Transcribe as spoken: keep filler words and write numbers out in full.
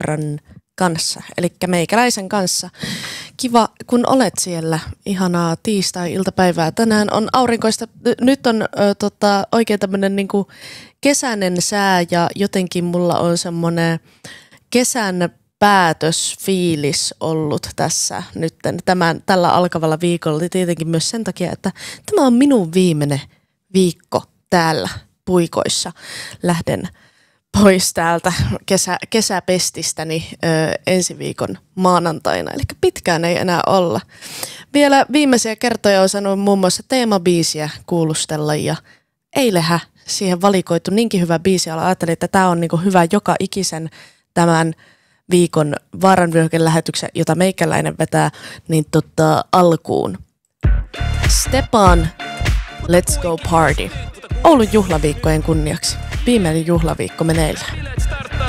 Libran kanssa, eli meikäläisen kanssa. Kiva, kun olet siellä. Ihanaa tiistai-iltapäivää. Tänään on aurinkoista. Nyt on ö, tota, oikein tämmöinen niinku kesäinen sää ja jotenkin mulla on semmoinen kesän päätösfiilis ollut tässä nytten tämän, tällä alkavalla viikolla. Tietenkin myös sen takia, että tämä on minun viimeinen viikko täällä puikoissa. Lähden pois täältä kesä, kesäpestistäni ö, ensi viikon maanantaina, eli pitkään ei enää olla. Vielä viimeisiä kertoja on sanonut muun muassa teemabiisiä kuulustella ja eilähän siihen valikoitu niinkin hyvä biisi, jolla ajattelin, että tämä on niinku hyvä joka ikisen tämän viikon Vaaranvyöhyken lähetyksen, jota meikäläinen vetää, niin tota, alkuun. Stepan, Let's Go Party. Oulun juhlaviikkojen kunniaksi. Viimeinen juhlaviikko meneillään.